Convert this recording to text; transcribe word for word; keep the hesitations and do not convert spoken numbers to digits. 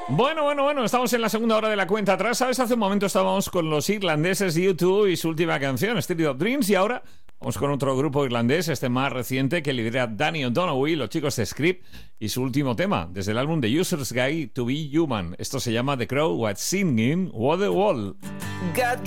Bueno, bueno, bueno, estamos en la segunda hora de la cuenta atrás. ¿Sabes? Hace un momento estábamos con los irlandeses U dos y su última canción, Street of Dreams, y ahora vamos con otro grupo irlandés, este más reciente, que lidera Danny O'Donoghue, los chicos de Script, y su último tema, desde el álbum The User's Guide to Be Human. Esto se llama The Crow What's Singing What the Wall. Got